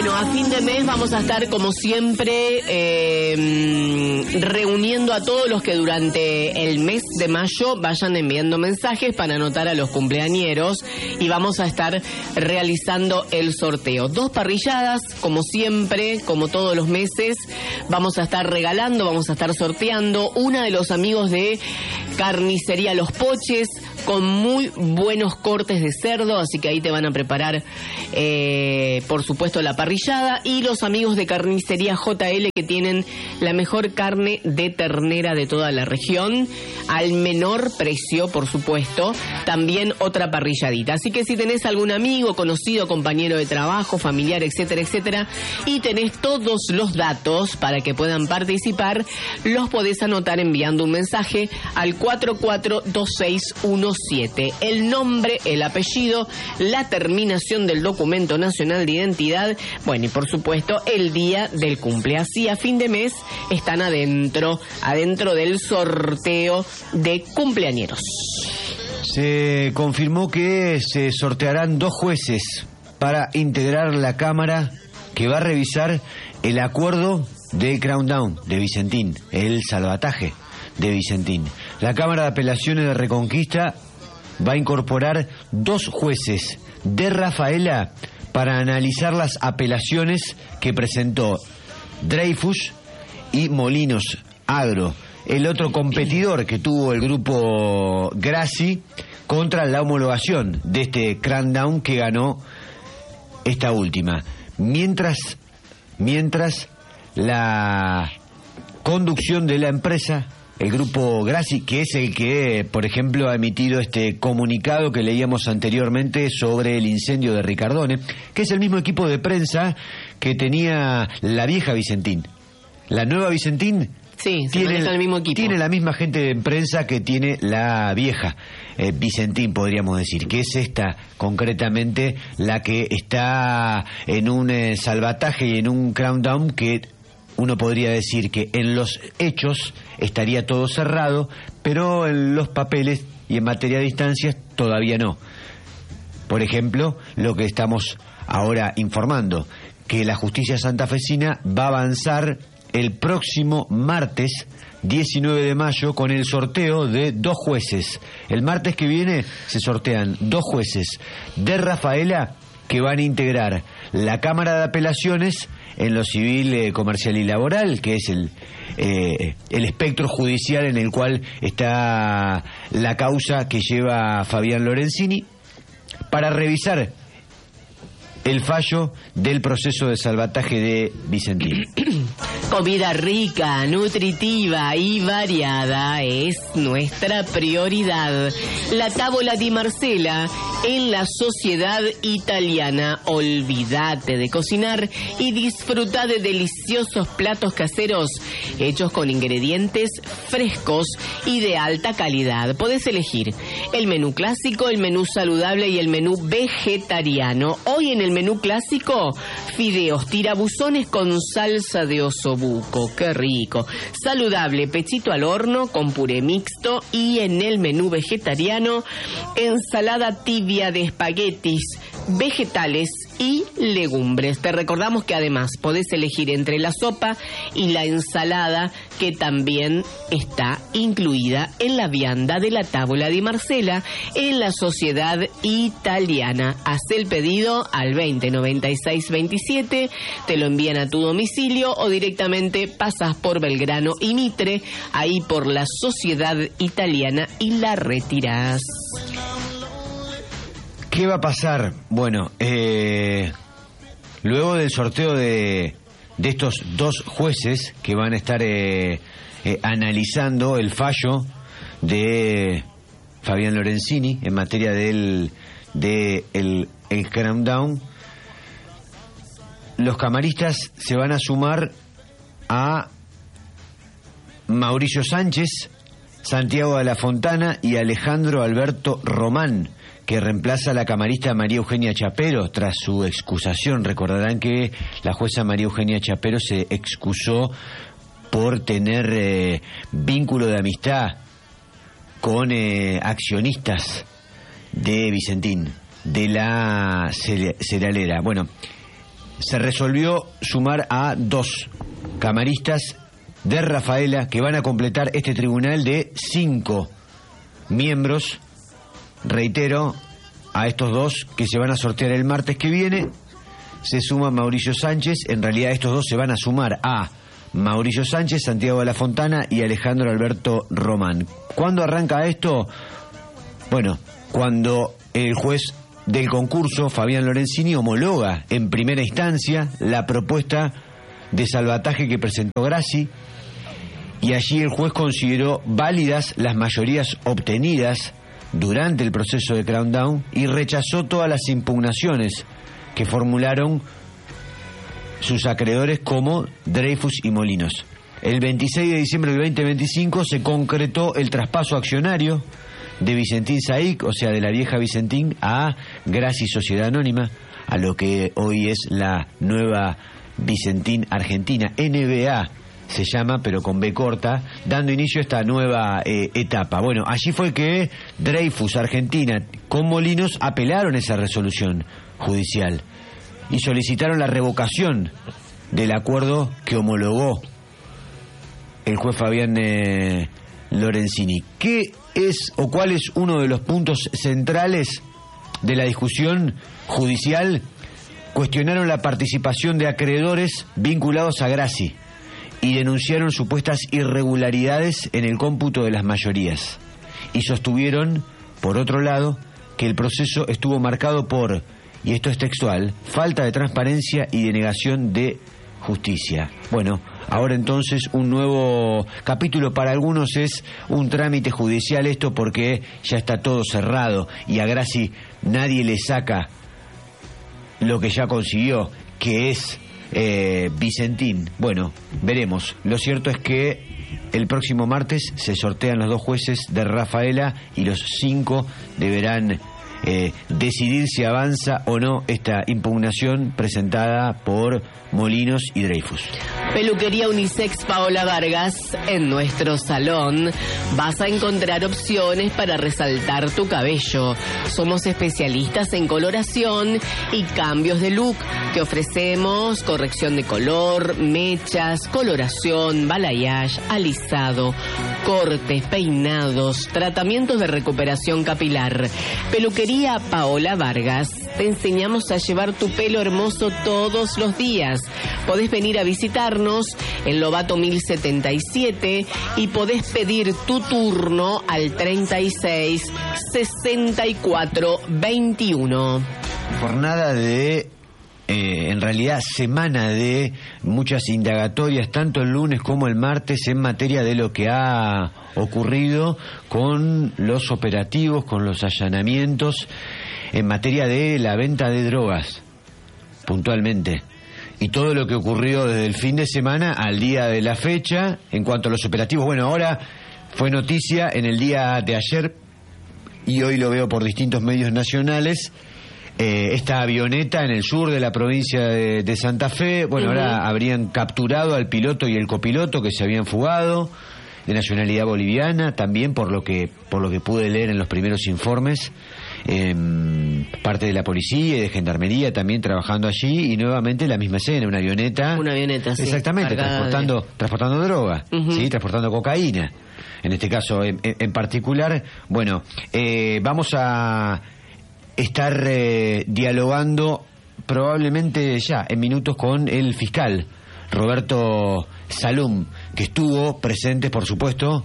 Bueno, a fin de mes vamos a estar, como siempre, reuniendo a todos los que durante el mes de mayo vayan enviando mensajes para anotar a los cumpleañeros y vamos a estar realizando el sorteo. 2 parrilladas, como siempre, como todos los meses, vamos a estar regalando, vamos a estar sorteando una de los amigos de Carnicería Los Poches, con muy buenos cortes de cerdo, así que ahí te van a preparar, por supuesto, la parrillada, y los amigos de Carnicería JL, que tienen la mejor carne de ternera de toda la región, al menor precio, por supuesto, también otra parrilladita. Así que si tenés algún amigo, conocido, compañero de trabajo, familiar, etcétera, etcétera, y tenés todos los datos para que puedan participar, los podés anotar enviando un mensaje al 442617. El nombre, el apellido, la terminación del documento nacional de identidad, bueno, y por supuesto el día del cumple. Así a fin de mes están adentro del sorteo de cumpleañeros. Se confirmó que se sortearán 2 jueces para integrar la Cámara que va a revisar el acuerdo de Crown Down de Vicentín, el salvataje de Vicentín. La Cámara de Apelaciones de Reconquista va a incorporar 2 jueces de Rafaela para analizar las apelaciones que presentó Dreyfus y Molinos Agro, el otro competidor que tuvo el grupo Grassi contra la homologación de este crackdown que ganó esta última. Mientras la conducción de la empresa, el grupo Grassi, que es el que, por ejemplo, ha emitido este comunicado que leíamos anteriormente sobre el incendio de Ricardone, que es el mismo equipo de prensa que tenía la vieja Vicentín. La nueva Vicentín tiene el mismo equipo. Tiene la misma gente de prensa que tiene la vieja Vicentín, podríamos decir, que es esta concretamente la que está en un salvataje y en un crackdown que uno podría decir que en los hechos estaría todo cerrado, pero en los papeles y en materia de instancias todavía no. Por ejemplo, lo que estamos ahora informando, que la justicia santafesina va a avanzar el próximo martes 19 de mayo con el sorteo de 2 jueces. El martes que viene se sortean 2 jueces de Rafaela que van a integrar la Cámara de Apelaciones en lo civil, comercial y laboral, que es el espectro judicial en el cual está la causa que lleva Fabián Lorenzini, para revisar el fallo del proceso de salvataje de Vicentín. Comida rica, nutritiva y variada es nuestra prioridad. La Tavola di Marcella en la Sociedad Italiana. Olvídate de cocinar y disfruta de deliciosos platos caseros hechos con ingredientes frescos y de alta calidad. Podés elegir el menú clásico, el menú saludable y el menú vegetariano. Hoy en el menú clásico, fideos tirabuzones con salsa de osobuco, qué rico. Saludable, pechito al horno con puré mixto, y en el menú vegetariano, ensalada tibia de espaguetis, vegetales y legumbres. Te recordamos que además podés elegir entre la sopa y la ensalada, que también está incluida en la vianda de la Tavola di Marcella en la Sociedad Italiana. Haz el pedido al 209627, te lo envían a tu domicilio o directamente pasas por Belgrano y Mitre, ahí por la Sociedad Italiana, y la retirás. ¿Qué va a pasar? Bueno, luego del sorteo de estos 2 jueces que van a estar analizando el fallo de Fabián Lorenzini en materia el crackdown, los camaristas se van a sumar a Mauricio Sánchez, Santiago de la Fontana y Alejandro Alberto Román, que reemplaza a la camarista María Eugenia Chapero tras su excusación. Recordarán que la jueza María Eugenia Chapero se excusó por tener vínculo de amistad con accionistas de Vicentín, de la cerealera. Bueno, se resolvió sumar a 2 camaristas de Rafaela que van a completar este tribunal de 5 miembros. Reitero, a estos 2 que se van a sortear el martes que viene se suma Mauricio Sánchez. En realidad estos 2 se van a sumar a Mauricio Sánchez, Santiago de la Fontana y Alejandro Alberto Román. ¿Cuándo arranca esto? Bueno, cuando el juez del concurso, Fabián Lorenzini, homologa en primera instancia la propuesta de salvataje que presentó Grassi, y allí el juez consideró válidas las mayorías obtenidas durante el proceso de Countdown y rechazó todas las impugnaciones que formularon sus acreedores como Dreyfus y Molinos. El 26 de diciembre del 2025 se concretó el traspaso accionario de Vicentín Saic, o sea, de la vieja Vicentín, a Grassi Sociedad Anónima, a lo que hoy es la nueva Vicentín Argentina, NBA se llama, pero con B corta, dando inicio a esta nueva etapa. Bueno, allí fue que Dreyfus, Argentina, con Molinos apelaron esa resolución judicial y solicitaron la revocación del acuerdo que homologó el juez Fabián Lorenzini. ¿Qué es o cuál es uno de los puntos centrales de la discusión judicial? Cuestionaron la participación de acreedores vinculados a Grassi y denunciaron supuestas irregularidades en el cómputo de las mayorías. Y sostuvieron, por otro lado, que el proceso estuvo marcado por, y esto es textual, falta de transparencia y denegación de justicia. Bueno, ahora entonces un nuevo capítulo. Para algunos es un trámite judicial esto porque ya está todo cerrado y a Grassi nadie le saca lo que ya consiguió, que es Vicentín. Bueno, veremos. Lo cierto es que el próximo martes se sortean los 2 jueces de Rafaela y los 5 deberán decidir si avanza o no esta impugnación presentada por Molinos y Dreyfus. Peluquería Unisex Paola Vargas. En nuestro salón vas a encontrar opciones para resaltar tu cabello. Somos especialistas en coloración y cambios de look. Te ofrecemos corrección de color, mechas, coloración, balayage, alisado, cortes, peinados, tratamientos de recuperación capilar. Peluquería Paola Vargas. Te enseñamos a llevar tu pelo hermoso todos los días. Podés venir a visitarnos en Lobato 1077 y podés pedir tu turno al 36 64 21. Jornada de en realidad semana de muchas indagatorias, tanto el lunes como el martes, en materia de lo que ha ocurrido con los operativos, con los allanamientos, en materia de la venta de drogas, puntualmente. Y todo lo que ocurrió desde el fin de semana al día de la fecha, en cuanto a los operativos. Bueno, ahora fue noticia en el día de ayer, y hoy lo veo por distintos medios nacionales, esta avioneta en el sur de la provincia de Santa Fe. Bueno, ahora habrían capturado al piloto y el copiloto que se habían fugado, de nacionalidad boliviana, también por lo que pude leer en los primeros informes. Parte de la policía y de gendarmería también trabajando allí, y nuevamente la misma escena, una avioneta, sí, exactamente, transportando droga, sí, transportando cocaína, en este caso en particular. Bueno, vamos a estar dialogando probablemente ya en minutos con el fiscal Roberto Salum, que estuvo presente, por supuesto,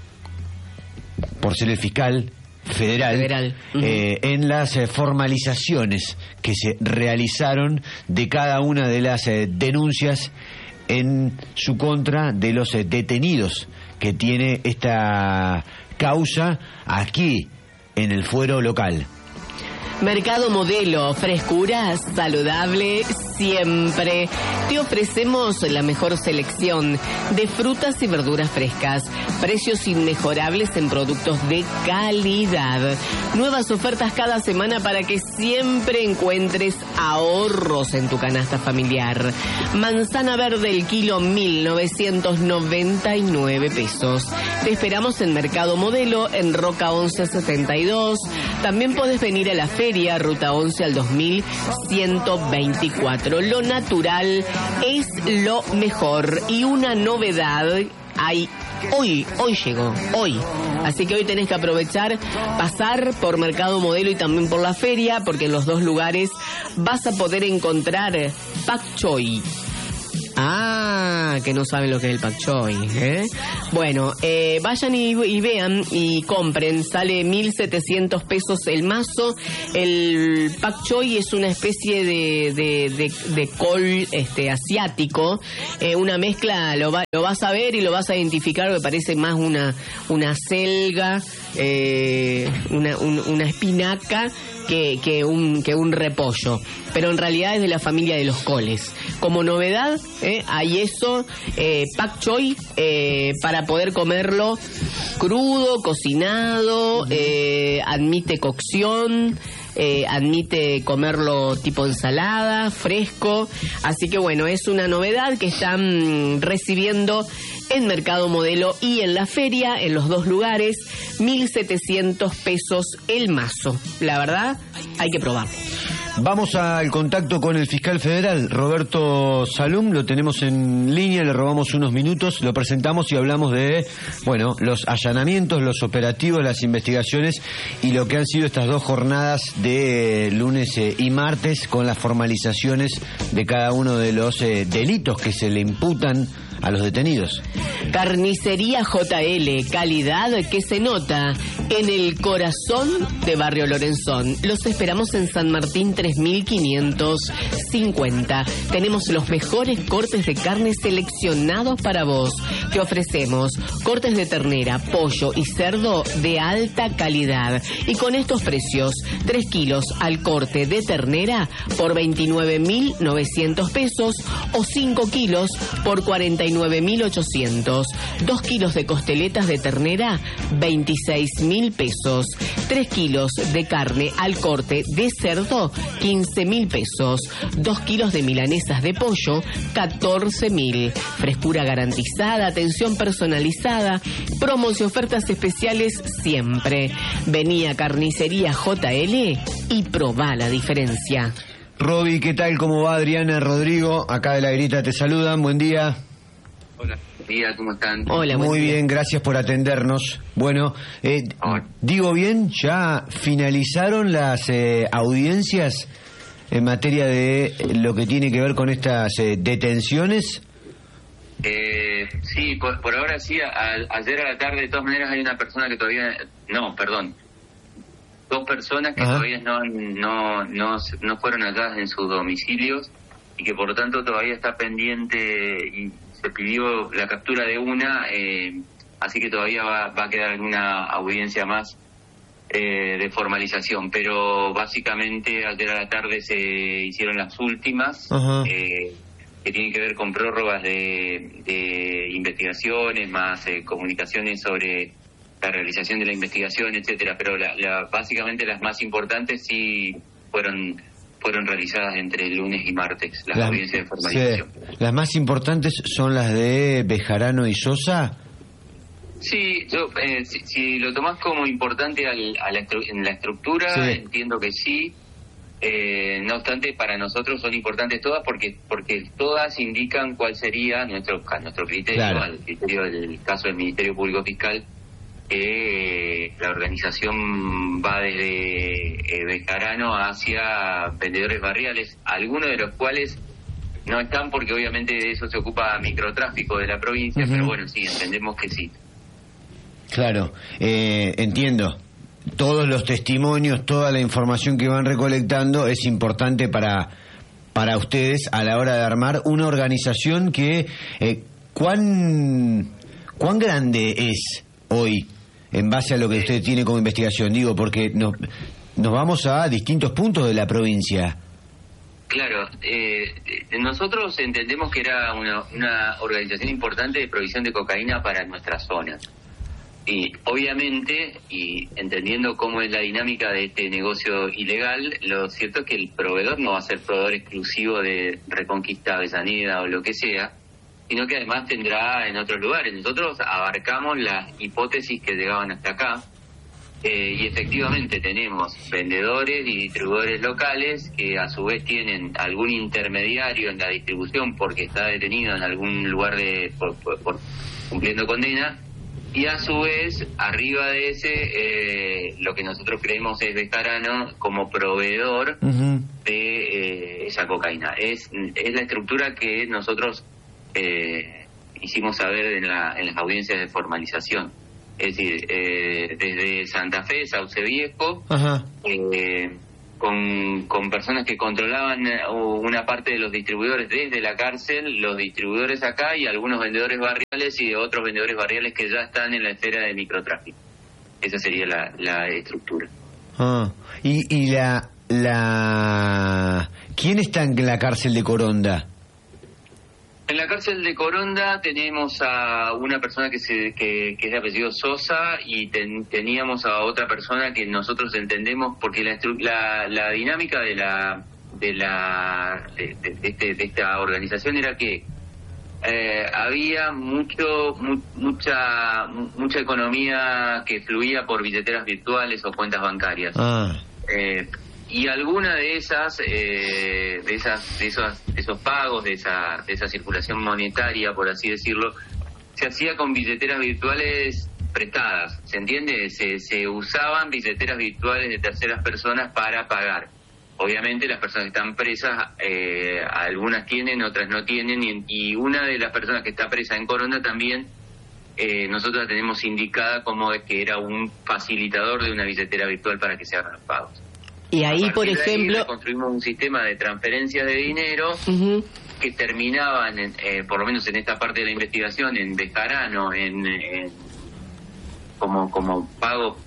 por ser el fiscal federal. En las formalizaciones que se realizaron de cada una de las denuncias en su contra de los detenidos que tiene esta causa aquí en el fuero local. Mercado Modelo, frescura saludable siempre. Te ofrecemos la mejor selección de frutas y verduras frescas, precios inmejorables en productos de calidad. Nuevas ofertas cada semana para que siempre encuentres ahorros en tu canasta familiar. Manzana verde el kilo 1.999 pesos. Te esperamos en Mercado Modelo en Roca 1172. También podés venir a la feria Ruta 11 al 2124. nuestro. Lo natural es lo mejor. Y una novedad hay hoy llegó, hoy. Así que hoy tenés que aprovechar, pasar por Mercado Modelo y también por la feria, porque en los dos lugares vas a poder encontrar pak choi. Ah, que no saben lo que es el pak choi, ¿eh? Bueno, vayan y vean y compren. Sale 1.700 pesos el mazo. El pak choi es una especie de col asiático. Una mezcla, lo vas a ver y lo vas a identificar, que parece más una selga, una espinaca que un repollo, pero en realidad es de la familia de los coles. Como novedad, hay eso, pak choi, para poder comerlo crudo, cocinado, admite cocción, admite comerlo tipo ensalada, fresco. Así que bueno, es una novedad que están recibiendo en Mercado Modelo y en la feria, en los dos lugares. 1.700 pesos el mazo. La verdad, hay que probarlo. Vamos al contacto con el fiscal federal, Roberto Salum. Lo tenemos en línea, le robamos unos minutos, lo presentamos y hablamos de, bueno, los allanamientos, los operativos, las investigaciones y lo que han sido estas dos jornadas de lunes y martes con las formalizaciones de cada uno de los delitos que se le imputan a los detenidos. Carnicería JL, calidad que se nota en el corazón de Barrio Lorenzón. Los esperamos en San Martín 3550. Tenemos los mejores cortes de carne seleccionados para vos. Te ofrecemos cortes de ternera, pollo y cerdo de alta calidad. Y con estos precios, 3 kilos al corte de ternera por 29.900 pesos o 5 kilos por 49.800. 2 kilos de costeletas de ternera, 26.000 pesos. 3 kilos de carne al corte de cerdo, 15.000 pesos. 2 kilos de milanesas de pollo, 14.000. Frescura garantizada, atención personalizada, promos y ofertas especiales siempre. Vení a Carnicería JL y probá la diferencia. Roby, ¿qué tal? ¿Cómo va? Adriana, Rodrigo, acá de La Grita te saludan. Buen día. Hola, buen día, ¿cómo están? Hola, muy bien, gracias por atendernos. Bueno, digo bien, ¿ya finalizaron las audiencias en materia de lo que tiene que ver con estas detenciones? Sí, por ahora sí. Ayer a la tarde, de todas maneras, hay una persona que todavía... Dos personas que todavía no fueron halladas en sus domicilios y que por lo tanto todavía está pendiente y se pidió la captura de una, así que todavía va a quedar alguna audiencia más de formalización, pero básicamente ayer a la tarde se hicieron las últimas, que tienen que ver con prórrogas de investigaciones, más comunicaciones sobre la realización de la investigación, etcétera, pero básicamente las más importantes sí fueron realizadas entre lunes y martes, las audiencias de formalización. Sí. ¿Las más importantes son las de Bejarano y Sosa? Sí, yo si lo tomás como importante en la estructura, sí, entiendo que sí. No obstante, para nosotros son importantes todas porque todas indican cuál sería nuestro criterio, claro, al criterio del caso del Ministerio Público Fiscal. La organización va desde Bejarano hacia vendedores barriales, algunos de los cuales no están porque obviamente de eso se ocupa microtráfico de la provincia, pero bueno, sí, entendemos que sí. Claro, entiendo. Todos los testimonios, toda la información que van recolectando es importante para ustedes a la hora de armar una organización que ¿cuán grande es hoy en base a lo que usted tiene como investigación? Digo, porque nos vamos a distintos puntos de la provincia. Claro, nosotros entendemos que era una organización importante de provisión de cocaína para nuestra zona. Y obviamente, y entendiendo cómo es la dinámica de este negocio ilegal, lo cierto es que el proveedor no va a ser proveedor exclusivo de Reconquista, Avellaneda o lo que sea, sino que además tendrá en otros lugares. Nosotros abarcamos las hipótesis que llegaban hasta acá Y efectivamente tenemos vendedores y distribuidores locales que a su vez tienen algún intermediario en la distribución porque está detenido en algún lugar por cumpliendo condena, y a su vez arriba de ese lo que nosotros creemos es Bejarano como proveedor de esa cocaína. Es la estructura que nosotros hicimos saber en las audiencias de formalización. Es decir, desde Santa Fe, Sauce Viejo, con personas que controlaban una parte de los distribuidores desde la cárcel, los distribuidores acá y algunos vendedores barriales y otros vendedores barriales que ya están en la esfera de microtráfico. Esa sería la estructura. ¿Y quién está en la cárcel de Coronda? En la cárcel de Coronda tenemos a una persona que es de apellido Sosa, y teníamos a otra persona que nosotros entendemos, porque la dinámica de esta organización era que había mucha economía que fluía por billeteras virtuales o cuentas bancarias. Y alguna de esos pagos, de esa circulación monetaria, por así decirlo, se hacía con billeteras virtuales prestadas, ¿se entiende? Se usaban billeteras virtuales de terceras personas para pagar. Obviamente las personas que están presas, algunas tienen, otras no tienen, y una de las personas que está presa en Coronda también, nosotros la tenemos indicada como que era un facilitador de una billetera virtual para que se hagan los pagos. Y ahí, por ejemplo, construimos un sistema de transferencias de dinero que terminaban, por lo menos en esta parte de la investigación, en Bejarano, como pago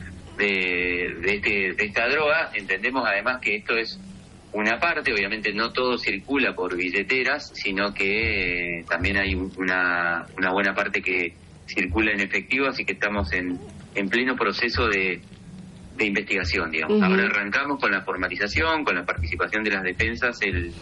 de esta droga. Entendemos además que esto es una parte, obviamente no todo circula por billeteras, sino que también hay una buena parte que circula en efectivo, así que estamos en pleno proceso de investigación, digamos. Ahora arrancamos con la formalización, con la participación de las defensas,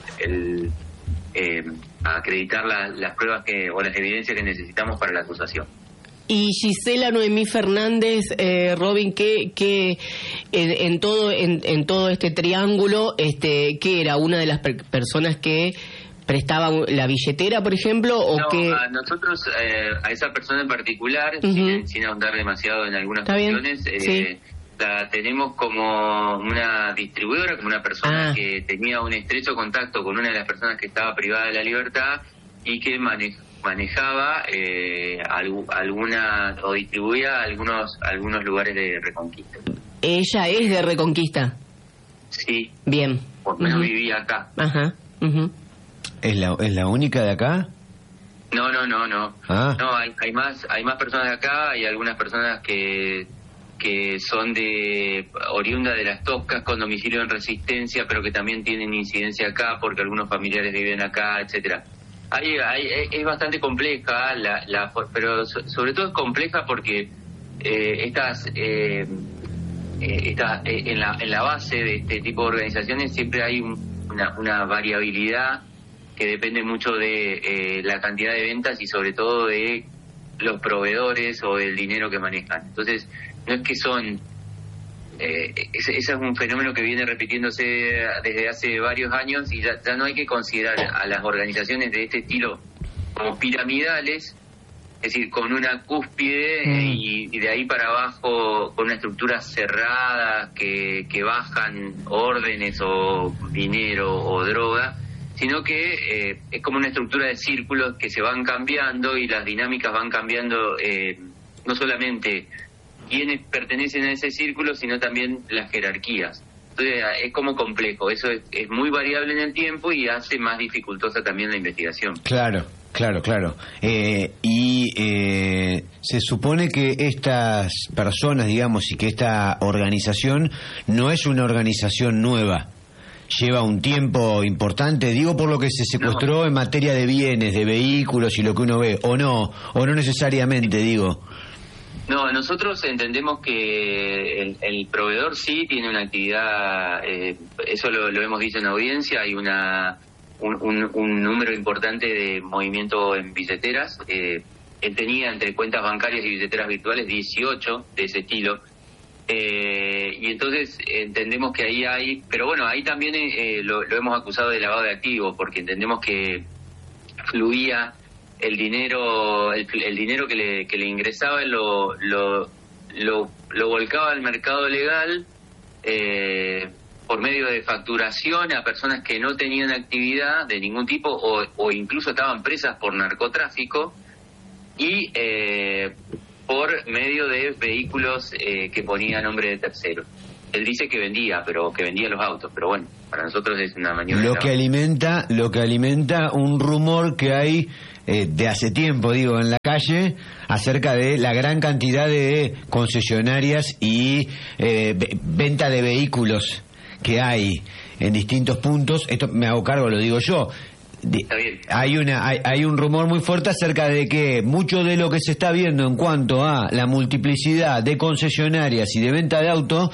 acreditar las pruebas o las evidencias que necesitamos para la acusación. Y Gisela Noemí Fernández, Robin, que en todo este triángulo, ¿qué era? ¿Una de las personas que prestaba la billetera, por ejemplo? ¿O no, que a nosotros, a esa persona en particular, sin ahondar demasiado en algunas cuestiones, la tenemos como una distribuidora, como una persona que tenía un estrecho contacto con una de las personas que estaba privada de la libertad y que manejaba alguna o distribuía algunos lugares de Reconquista. ¿Ella es de Reconquista? Sí. Bien. Por lo menos vivía acá. ¿Es la única de acá? No. No, hay más personas de acá, hay algunas personas que son oriunda de Las Toscas con domicilio en Resistencia, pero que también tienen incidencia acá porque algunos familiares viven acá, etcétera. Es bastante compleja, pero sobre todo es compleja porque en la base de este tipo de organizaciones siempre hay una variabilidad que depende mucho de la cantidad de ventas y sobre todo de los proveedores o del dinero que manejan. Entonces, no es que son... ese es un fenómeno que viene repitiéndose desde hace varios años y ya no hay que considerar a las organizaciones de este estilo como piramidales, es decir, con una cúspide y de ahí para abajo con una estructura cerrada que bajan órdenes o dinero o droga, sino que es como una estructura de círculos que se van cambiando y las dinámicas van cambiando, no solamente quienes pertenecen a ese círculo, sino también las jerarquías. Entonces es como complejo, eso es muy variable en el tiempo y hace más dificultosa también la investigación. Claro. Se supone que estas personas, digamos, y que esta organización no es una organización nueva. Lleva un tiempo importante, digo, por lo que se secuestró en materia de bienes, de vehículos y lo que uno ve, o no necesariamente, digo. No, nosotros entendemos que el proveedor sí tiene una actividad, eso lo hemos dicho en audiencia, hay un número importante de movimiento en billeteras. Él tenía entre cuentas bancarias y billeteras virtuales 18 de ese estilo. Y entonces entendemos que ahí hay, pero bueno, ahí también lo hemos acusado de lavado de activos, porque entendemos que fluía el dinero, el dinero que le ingresaba, lo volcaba al mercado legal por medio de facturación a personas que no tenían actividad de ningún tipo o incluso estaban presas por narcotráfico, y por medio de vehículos que ponía a nombre de terceros. Él dice que vendía, pero que vendía los autos, pero bueno, para nosotros es una maniobra. Lo que alimenta un rumor que hay de hace tiempo, digo, en la calle, acerca de la gran cantidad de concesionarias y venta de vehículos que hay en distintos puntos. Esto me hago cargo, lo digo yo. Hay un rumor muy fuerte acerca de que mucho de lo que se está viendo en cuanto a la multiplicidad de concesionarias y de venta de autos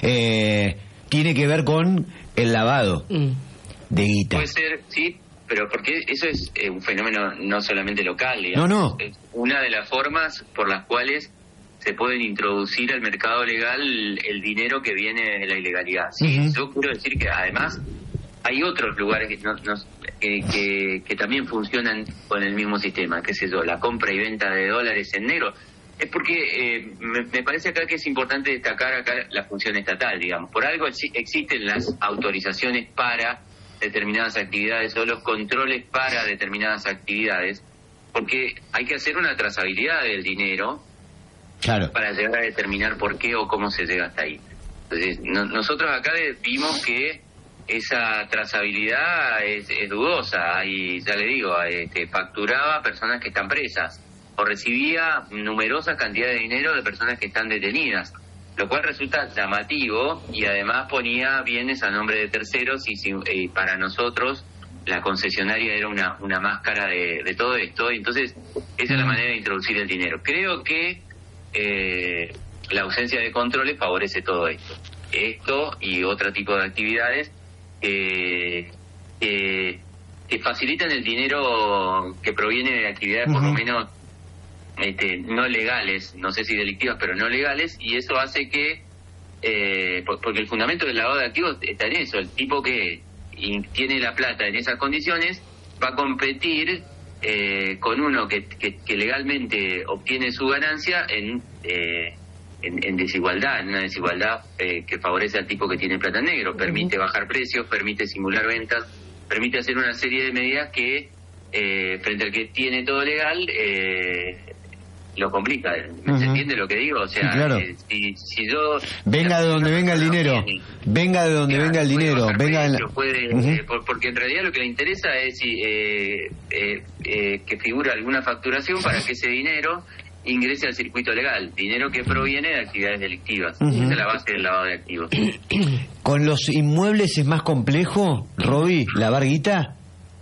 tiene que ver con el lavado de guita. Puede ser, sí, pero porque eso es un fenómeno no solamente local, digamos. No. Es una de las formas por las cuales se pueden introducir al mercado legal el dinero que viene de la ilegalidad. Sí, yo quiero decir que además hay otros lugares que también funcionan con el mismo sistema, qué sé yo, la compra y venta de dólares en negro. Es porque me parece acá que es importante destacar acá la función estatal, digamos. Por algo existen las autorizaciones para determinadas actividades o los controles para determinadas actividades, porque hay que hacer una trazabilidad del dinero, claro, para llegar a determinar por qué o cómo se llega hasta ahí. Entonces, nosotros acá vimos que esa trazabilidad es dudosa, y ya le digo, facturaba a personas que están presas o recibía numerosas cantidades de dinero de personas que están detenidas, lo cual resulta llamativo, y además ponía bienes a nombre de terceros, y para nosotros la concesionaria era una máscara de todo esto. Y entonces esa es la manera de introducir el dinero. Creo que la ausencia de controles favorece todo esto y otro tipo de actividades que facilitan el dinero que proviene de actividades por lo menos no legales, no sé si delictivas, pero no legales, y eso hace que porque el fundamento del lavado de activos está en eso. El tipo que tiene la plata en esas condiciones va a competir con uno que legalmente obtiene su ganancia en desigualdad, en una desigualdad que favorece al tipo que tiene plata en negro. Permite bajar precios, permite simular ventas, permite hacer una serie de medidas que frente al que tiene todo legal lo complica. ¿Se entiende lo que digo? O sea, sí, claro. Si yo... Venga de donde venga el dinero. Venga de donde venga el dinero. Porque en realidad lo que le interesa es que figure alguna facturación para que ese dinero ingrese al circuito legal, dinero que proviene de actividades delictivas. Esa es la base del lavado de activos. ¿Con los inmuebles es más complejo, Roby, lavar guita?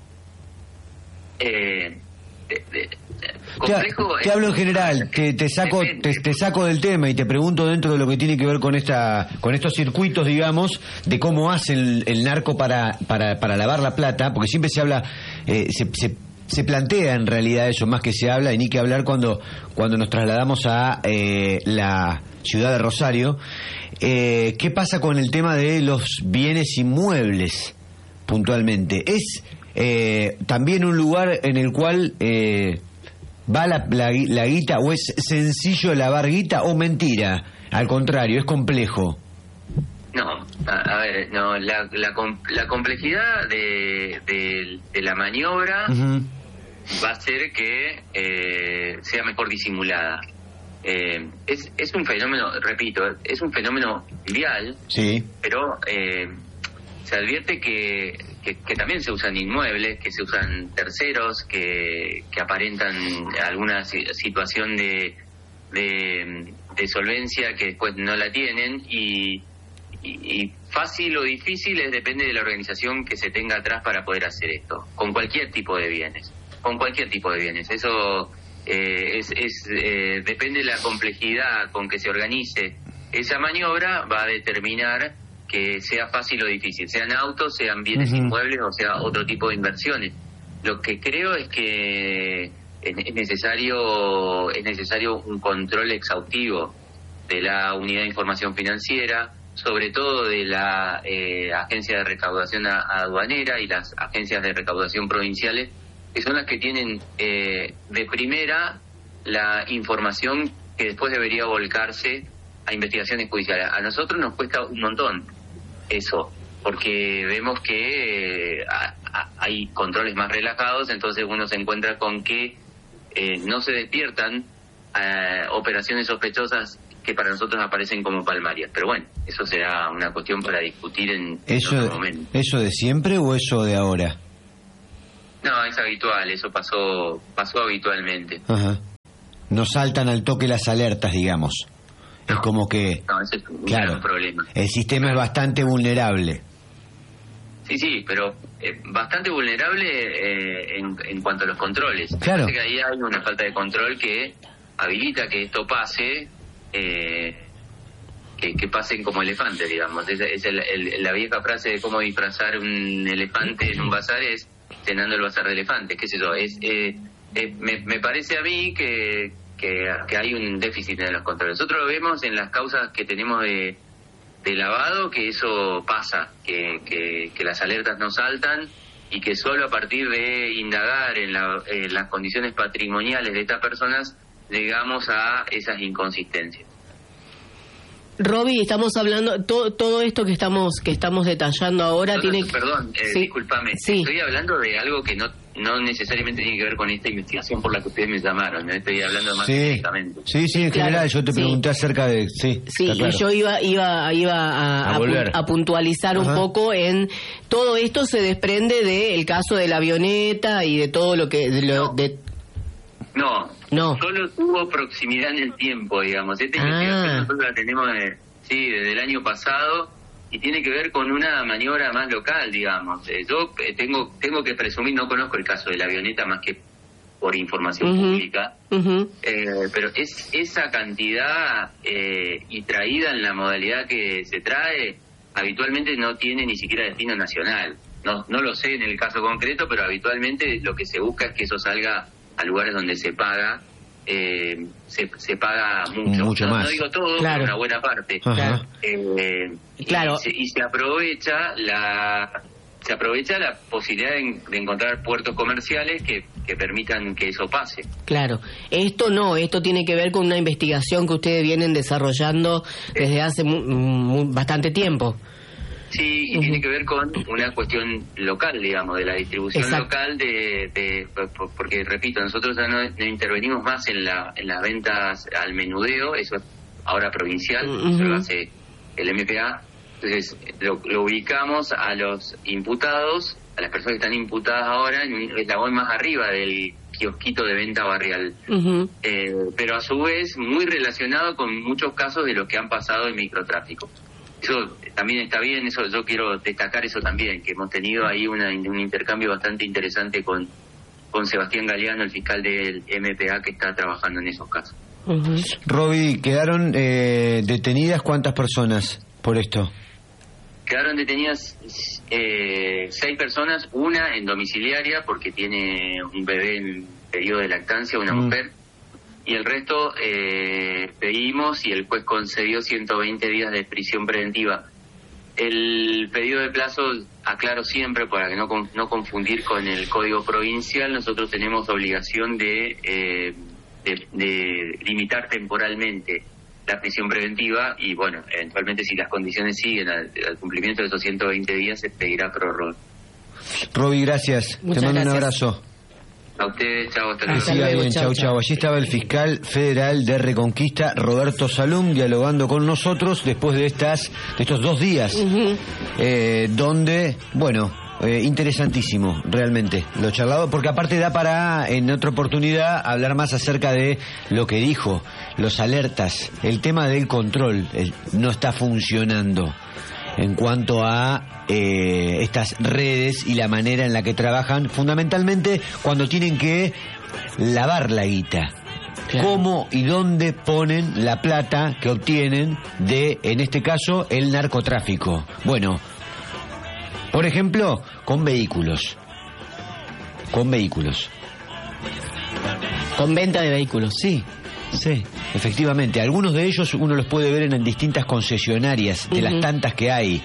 Te hablo en general, te saco del tema y te pregunto dentro de lo que tiene que ver con estos circuitos, digamos, de cómo hace el narco para lavar la plata, porque siempre se habla, se plantea en realidad eso, más que se habla, y ni que hablar cuando nos trasladamos a la ciudad de Rosario. ¿Qué pasa con el tema de los bienes inmuebles puntualmente? ¿Es también un lugar en el cual va la guita, o es sencillo lavar guita, o mentira? Al contrario, es complejo. No, a ver, no, la complejidad de la maniobra va a ser que sea mejor disimulada. Es un fenómeno, repito, es un fenómeno mundial, sí, pero se advierte que también se usan inmuebles, que se usan terceros, que aparentan alguna situación de solvencia que después no la tienen, y fácil o difícil depende de la organización que se tenga atrás para poder hacer esto, con cualquier tipo de bienes. Eso depende de la complejidad con que se organice esa maniobra, va a determinar que sea fácil o difícil, sean autos, sean bienes inmuebles o sea otro tipo de inversiones. Lo que creo es que es necesario un control exhaustivo de la Unidad de Información Financiera, sobre todo de la Agencia de Recaudación Aduanera y las agencias de recaudación provinciales, que son las que tienen de primera la información que después debería volcarse a investigaciones judiciales. A nosotros nos cuesta un montón eso, porque vemos que hay controles más relajados, entonces uno se encuentra con que no se despiertan operaciones sospechosas que para nosotros aparecen como palmarias. Pero bueno, eso será una cuestión para discutir en otro momento. ¿Eso de siempre o eso de ahora? No, es habitual, eso pasó habitualmente. Ajá. No saltan al toque las alertas, digamos. No, es como que... No, ese es un gran problema. El sistema es bastante vulnerable. Sí, pero bastante vulnerable en cuanto a los controles. Claro. Parece que ahí hay una falta de control que habilita que esto pase, que pasen como elefantes, digamos. Es la vieja frase de cómo disfrazar un elefante en un bazar es llenando el bazar de elefantes, qué sé yo. Me parece a mí que hay un déficit en los controles. Nosotros lo vemos en las causas que tenemos de lavado, que eso pasa, que las alertas no saltan y que solo a partir de indagar en las condiciones patrimoniales de estas personas llegamos a esas inconsistencias. Roby, estamos hablando todo esto que estamos detallando ahora. Perdón, sí. Discúlpame, sí. Estoy hablando de algo que no necesariamente tiene que ver con esta investigación por la que ustedes me llamaron, ¿no? Estoy hablando más directamente. Sí, en general, yo te pregunté acerca de... Sí, claro. Y yo iba a puntualizar un poco en... Todo esto se desprende del caso de la avioneta y de todo lo que... No, solo tuvo proximidad en el tiempo, digamos. Esta investigación nosotros la tenemos desde el año pasado y tiene que ver con una maniobra más local, digamos. Yo tengo que presumir, no conozco el caso de la avioneta más que por información pública, pero esa cantidad y traída en la modalidad que se trae, habitualmente no tiene ni siquiera destino nacional. No lo sé en el caso concreto, pero habitualmente lo que se busca es que eso salga a lugares donde se paga mucho más. No digo todo, pero una buena parte. Y se aprovecha la posibilidad de encontrar puertos comerciales que permitan que eso pase. Claro, esto tiene que ver con una investigación que ustedes vienen desarrollando desde hace bastante tiempo. Sí, y tiene que ver con una cuestión local, digamos, de la distribución local, porque, repito, nosotros ya no intervenimos más en las ventas al menudeo, eso es ahora provincial, eso lo hace el MPA, entonces lo ubicamos a los imputados, a las personas que están imputadas ahora, en un eslabón más arriba del kiosquito de venta barrial, pero a su vez muy relacionado con muchos casos de los que han pasado en microtráfico. Eso también está bien, eso yo quiero destacar eso también, que hemos tenido ahí un intercambio bastante interesante con Sebastián Galeano, el fiscal del MPA que está trabajando en esos casos. Roby, ¿quedaron detenidas cuántas personas por esto? Quedaron detenidas 6 personas, una en domiciliaria porque tiene un bebé en periodo de lactancia, una mujer. Y el resto pedimos y el juez concedió 120 días de prisión preventiva. El pedido de plazo, aclaro siempre para que no confundir con el Código Provincial, nosotros tenemos obligación de limitar temporalmente la prisión preventiva y bueno, eventualmente si las condiciones siguen al cumplimiento de esos 120 días se pedirá prórroga. Roby, gracias. Te mando un abrazo. A ustedes, chao, hasta luego. Que siga bien, chau. Allí estaba el fiscal federal de Reconquista, Roberto Salum, dialogando con nosotros después de estos 2 días, donde, bueno, interesantísimo, realmente, lo charlado, porque aparte da para, en otra oportunidad, hablar más acerca de lo que dijo, los alertas, el tema del control, no está funcionando en cuanto a estas redes y la manera en la que trabajan, fundamentalmente cuando tienen que lavar la guita. Claro. ¿Cómo y dónde ponen la plata que obtienen de, en este caso, el narcotráfico? Bueno, por ejemplo, con vehículos. Con venta de vehículos. Sí. Sí, efectivamente. Algunos de ellos uno los puede ver en distintas concesionarias, de las tantas que hay,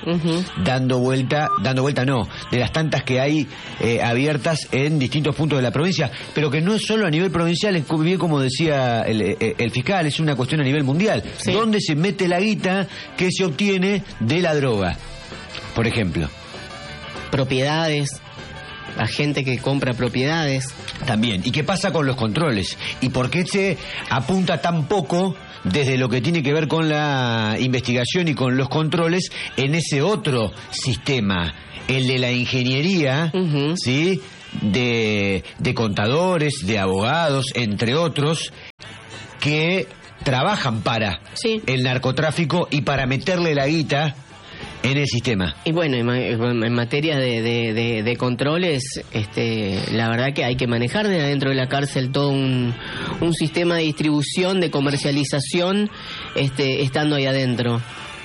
de las tantas que hay abiertas en distintos puntos de la provincia, pero que no es solo a nivel provincial, es bien como decía el fiscal, es una cuestión a nivel mundial. Sí. ¿Dónde se mete la guita que se obtiene de la droga? Por ejemplo. Propiedades. La gente que compra propiedades. También. ¿Y qué pasa con los controles? ¿Y por qué se apunta tan poco desde lo que tiene que ver con la investigación y con los controles en ese otro sistema? El de la ingeniería, ¿sí? De contadores, de abogados, entre otros, que trabajan para el narcotráfico y para meterle la guita en el sistema. Y bueno, en materia de controles, la verdad que hay que manejar desde adentro de la cárcel todo un sistema de distribución, de comercialización, estando ahí adentro.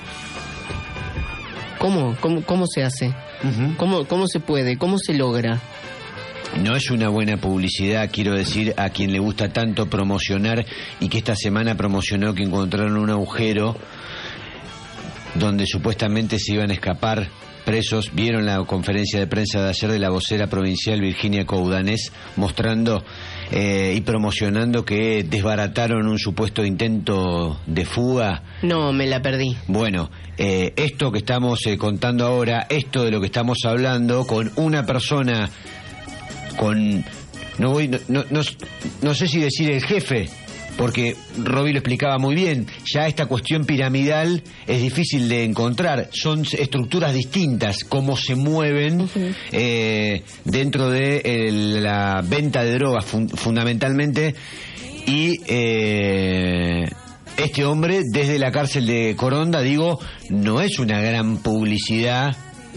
¿Cómo se hace? ¿Cómo se puede? ¿Cómo se logra? No es una buena publicidad, quiero decir, a quien le gusta tanto promocionar, y que esta semana promocionó que encontraron un agujero donde supuestamente se iban a escapar presos. Vieron la conferencia de prensa de ayer de la vocera provincial Virginia Coudanés, mostrando y promocionando que desbarataron un supuesto intento de fuga. No, me la perdí. Bueno, esto que estamos contando ahora, esto de lo que estamos hablando, con una persona, con no sé si decir el jefe, porque Roby lo explicaba muy bien, ya esta cuestión piramidal es difícil de encontrar, son estructuras distintas, cómo se mueven dentro de la venta de drogas fundamentalmente, y este hombre desde la cárcel de Coronda, digo, no es una gran publicidad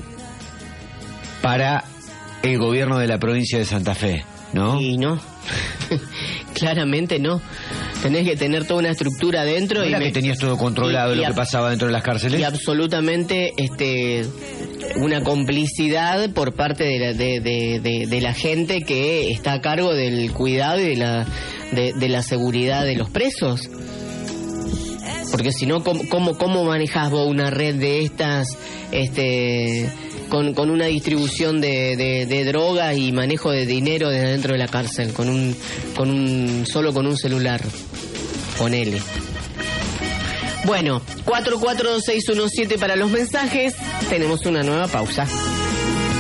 para el gobierno de la provincia de Santa Fe, ¿no? Y no, claramente no. Tenés que tener toda una estructura dentro. ¿No era que tenías todo controlado lo que pasaba dentro de las cárceles? Y absolutamente una complicidad por parte de la gente que está a cargo del cuidado y de la seguridad de los presos. Porque si no, ¿cómo manejás vos una red de estas con una distribución de drogas y manejo de dinero desde dentro de la cárcel, solo con un celular? Ponele. Bueno, 44617 para los mensajes. Tenemos una nueva pausa.